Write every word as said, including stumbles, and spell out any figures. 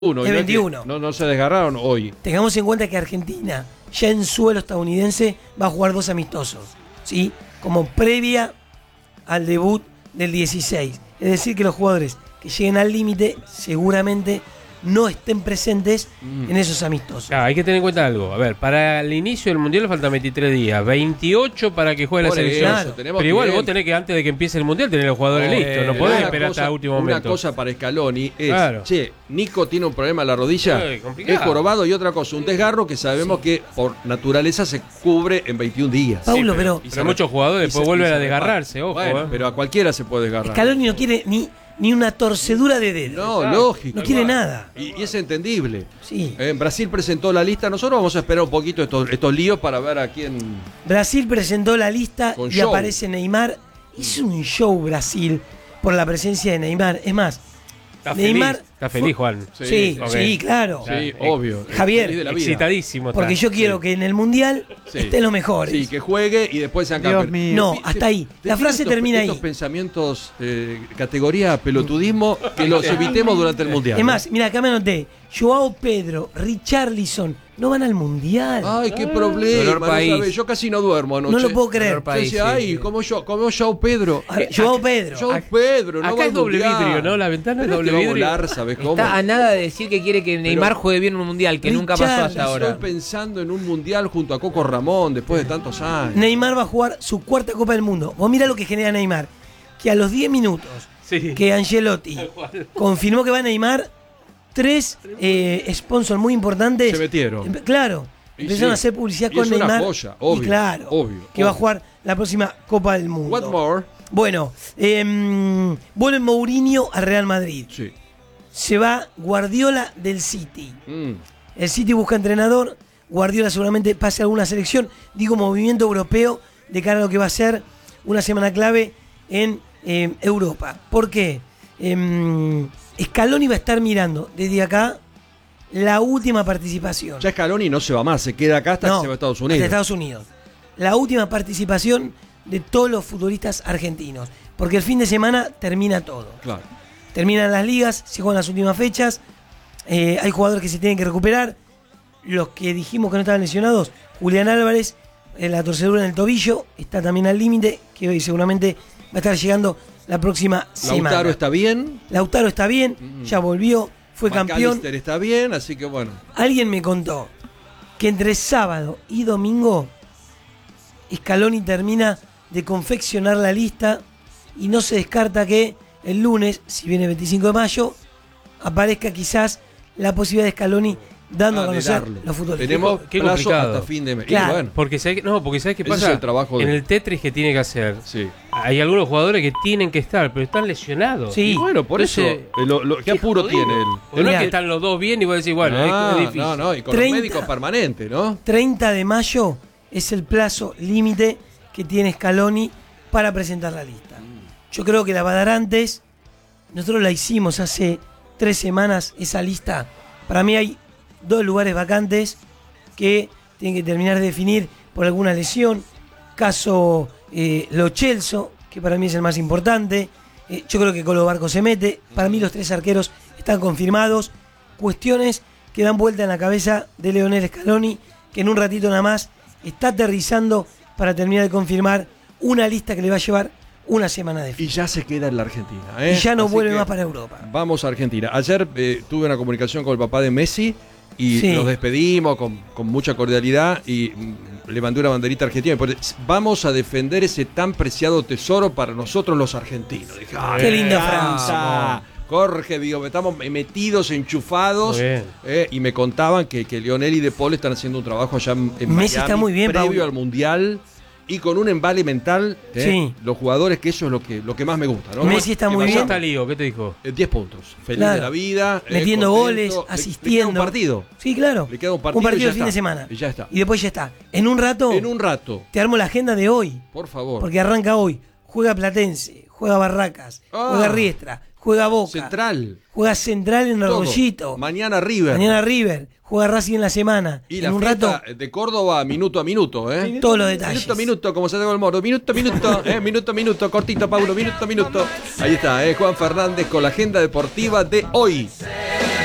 Uno, es veintiuno. No, no se desgarraron hoy. Tengamos en cuenta que Argentina, ya en suelo estadounidense, va a jugar dos amistosos, ¿sí? Como previa al debut del dieciséis. Es decir, que los jugadores que lleguen al límite seguramente no estén presentes mm. en esos amistosos. Claro, hay que tener en cuenta algo. A ver, para el inicio del Mundial faltan veintitrés días, veintiocho para que juegue Por la selección. Eso, Pero igual bien. Vos tenés que, antes de que empiece el Mundial, tener los jugadores eh, listos. No podés esperar cosa, hasta último momento. Una cosa para Scaloni es, claro. che, Nico tiene un problema en la rodilla, eh, es jorobado, y otra cosa, un desgarro que sabemos sí. que por naturaleza se cubre en veintiún días. Paulo, sí, pero... pero, pero muchos jugadores después vuelven a desgarrarse, ojo. Bueno, eh. pero a cualquiera se puede desgarrar. Scaloni no quiere ni... ni una torcedura de dedo. No, Exacto. lógico. No quiere igual. nada. Y, y es entendible. Sí. En Brasil presentó la lista. Nosotros vamos a esperar un poquito estos, estos líos para ver a quién. Brasil presentó la lista Con y show. aparece Neymar. Hizo un show Brasil por la presencia de Neymar. Es más, está Neymar. Feliz. Está feliz, Juan. Sí, sí, okay. sí, claro. Sí, eh, obvio. Javier, excitadísimo. Porque está. yo quiero sí. que en el Mundial sí. estén los mejores. Sí, que juegue y después sean campeones. No, hasta ahí. La frase estos, termina estos ahí. pensamientos, eh, categoría pelotudismo, que los evitemos durante el Mundial. Es más, mira, acá me anoté. Joao Pedro, Richarlison, no van al Mundial. Ay, qué problema. No sabes, yo casi no duermo anoche. No lo puedo creer. País, decía, ay, sí. como yo, como Joao Pedro. Ver, Joao Pedro. Joao Pedro, no acá es doble mundial. vidrio, ¿no? La ventana Pero es doble te vidrio. Va a volar, ¿sabes cómo? Está a nada de decir que quiere que Neymar Pero, juegue bien un mundial, que Richard, nunca pasó hasta ahora. Estoy pensando en un mundial junto a Coco Ramón después de tantos años. Neymar va a jugar su cuarta Copa del Mundo. Vos mirá lo que genera Neymar. Que a los diez minutos sí. que Ancelotti confirmó que va a Neymar, tres eh, sponsors muy importantes. Se metieron. Claro. Y empezaron sí. a hacer publicidad y con es Neymar. Una joya, obvio, y claro, obvio, que obvio. va a jugar la próxima Copa del Mundo. What more? Bueno, eh, vuelve Mourinho al Real Madrid. Sí. Se va Guardiola del City. Mm. El City busca entrenador. Guardiola seguramente pase a alguna selección. Digo, movimiento europeo de cara a lo que va a ser una semana clave en eh, Europa. ¿Por qué? Eh, Scaloni va a estar mirando desde acá la última participación. Ya Scaloni no se va más, se queda acá hasta no, que se va a Estados Unidos. Hasta Estados Unidos. La última participación de todos los futbolistas argentinos. Porque el fin de semana termina todo. Claro. Terminan las ligas, se juegan las últimas fechas. Eh, hay jugadores que se tienen que recuperar. Los que dijimos que no estaban lesionados, Julián Álvarez, eh, la torcedura en el tobillo, está también al límite, que hoy seguramente va a estar llegando la próxima semana. Lautaro está bien. Lautaro está bien, mm. ya volvió, fue campeón. McAllister está bien, así que bueno. Alguien me contó que entre sábado y domingo Scaloni termina de confeccionar la lista y no se descarta que el lunes, si viene el veinticinco de mayo, aparezca quizás la posibilidad de Scaloni dando ah, a conocer los futbolistas. Tenemos qué plazo complicado. hasta fin de mes. Claro. Bueno. Porque sabés, no, porque sabés qué pasa. Ese es el trabajo de... en el Tetris que tiene que hacer. Sí. Hay algunos jugadores que tienen que estar, pero están lesionados. Sí. Y bueno, por Entonces, eso. Lo, lo, ¿Qué apuro jodido. tiene él? No es que están los dos bien y vos decís, bueno, no, es, es difícil. No, no, y con treinta, los médicos permanentes, ¿no? treinta de mayo es el plazo límite que tiene Scaloni para presentar la lista. Yo creo que la va a dar antes. Nosotros la hicimos hace tres semanas, esa lista. Para mí hay dos lugares vacantes que tienen que terminar de definir por alguna lesión. Caso eh, Lo Celso, que para mí es el más importante. Eh, yo creo que Colo Barco se mete. Para mí los tres arqueros están confirmados. Cuestiones que dan vuelta en la cabeza de Leonel Scaloni, que en un ratito nada más está aterrizando para terminar de confirmar una lista que le va a llevar una semana de Y fiesta. ya se queda en la Argentina. ¿eh? Y ya no Así vuelve que más para Europa. Vamos a Argentina. Ayer eh, tuve una comunicación con el papá de Messi y sí. nos despedimos con, con mucha cordialidad y mm, le mandé una banderita argentina. Vamos a defender ese tan preciado tesoro para nosotros los argentinos. Dije, qué linda frase. Jorge, digo, estamos metidos, enchufados, eh, y me contaban que, que Lionel y De Paul están haciendo un trabajo allá en Messi Miami, está muy bien, previo Paulo. al Mundial y con un embale mental, eh, sí. los jugadores, que eso es lo que, lo que más me gusta, ¿no? Messi está que muy bien. está lío? ¿Qué te dijo? Eh, diez puntos, feliz claro. de la vida, metiendo eh, goles, le, asistiendo. Le queda un partido. Sí, claro. Le queda un partido, un partido de de fin de semana. Y ya está. Y después ya está. En un rato. En un rato. Te armo la agenda de hoy. Por favor. Porque arranca hoy. Juega Platense, juega Barracas, ah, juega Riestra, juega Boca. Central. Juega Central en Arroyito. Mañana River. Mañana River. Juega Racing en la semana. Y en la un fiesta rato de Córdoba minuto a minuto, ¿eh? todos los detalles. Minuto a minuto, como se llama el moro. Minuto a minuto, ¿eh? Minuto a minuto, cortito, Paulo. Minuto a minuto. Ahí está, ¿eh? Juan Fernández con la agenda deportiva de hoy.